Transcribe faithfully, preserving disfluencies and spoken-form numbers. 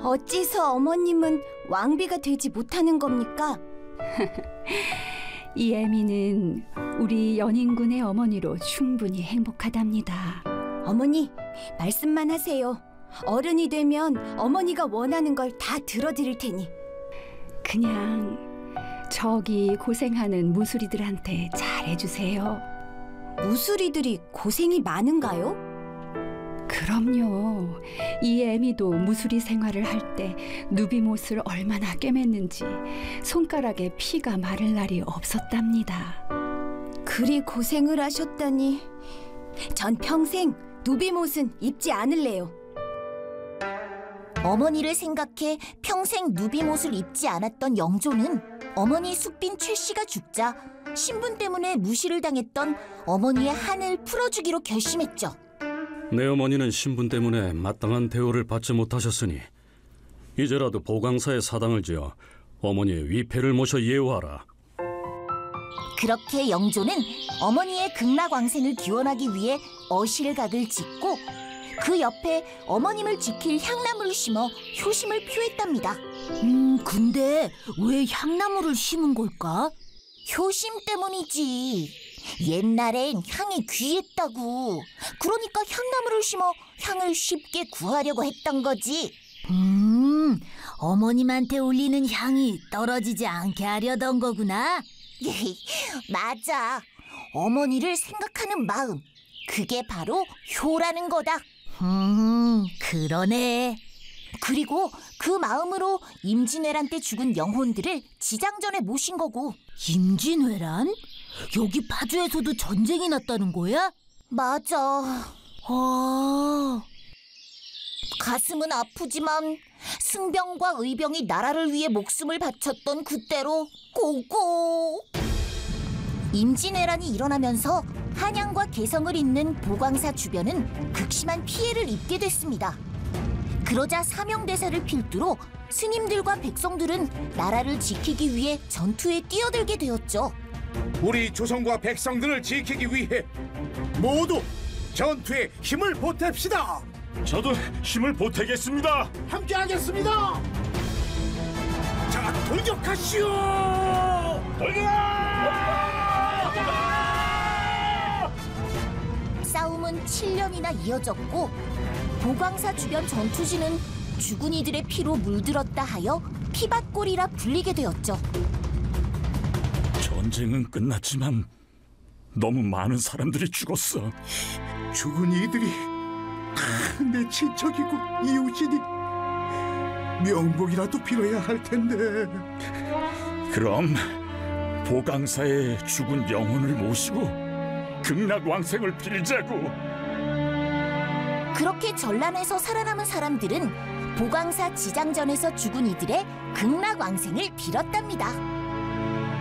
어째서 어머님은 왕비가 되지 못하는 겁니까? 이 애미는 우리 연인군의 어머니로 충분히 행복하답니다. 어머니, 말씀만 하세요. 어른이 되면 어머니가 원하는 걸 다 들어드릴 테니. 그냥 저기 고생하는 무수리들한테 잘해주세요. 무수리들이 고생이 많은가요? 그럼요. 이 애미도 무수리 생활을 할 때 누비못을 얼마나 꿰맸는지 손가락에 피가 마를 날이 없었답니다. 그리 고생을 하셨다니. 전 평생 누비못은 입지 않을래요. 어머니를 생각해 평생 누비못을 입지 않았던 영조는 어머니 숙빈 최 씨가 죽자 신분 때문에 무시를 당했던 어머니의 한을 풀어주기로 결심했죠. 내 어머니는 신분 때문에 마땅한 대우를 받지 못하셨으니 이제라도 보강사에 사당을 지어 어머니의 위패를 모셔 예우하라. 그렇게 영조는 어머니의 극락왕생을 기원하기 위해 어실각을 짓고 그 옆에 어머님을 지킬 향나무를 심어 효심을 표했답니다. 음, 근데 왜 향나무를 심은 걸까? 효심 때문이지. 옛날엔 향이 귀했다고. 그러니까 향나무를 심어 향을 쉽게 구하려고 했던 거지. 음, 어머님한테 올리는 향이 떨어지지 않게 하려던 거구나. 맞아. 어머니를 생각하는 마음. 그게 바로 효라는 거다. 음, 그러네. 그리고 그 마음으로 임진왜란 때 죽은 영혼들을 지장전에 모신 거고. 임진왜란? 여기 파주에서도 전쟁이 났다는 거야? 맞아. 아... 가슴은 아프지만 승병과 의병이 나라를 위해 목숨을 바쳤던 그때로 고고. 임진왜란이 일어나면서 한양과 개성을 잇는 보광사 주변은 극심한 피해를 입게 됐습니다. 그러자 사명대사를 필두로 스님들과 백성들은 나라를 지키기 위해 전투에 뛰어들게 되었죠. 우리 조선과 백성들을 지키기 위해 모두 전투에 힘을 보탭시다. 저도 힘을 보태겠습니다. 함께하겠습니다. 자, 돌격하시오. 돌격! 싸움은 칠 년이나 이어졌고 보광사 주변 전투지는 죽은 이들의 피로 물들었다 하여 피밭골이라 불리게 되었죠. 전쟁은 끝났지만 너무 많은 사람들이 죽었어. 죽은 이들이 다 내 친척이고 이웃이니 명복이라도 빌어야 할 텐데. 그럼 보강사의 죽은 영혼을 모시고 극락왕생을 빌자고. 그렇게 전란에서 살아남은 사람들은 보광사 지장전에서 죽은 이들의 극락왕생을 빌었답니다.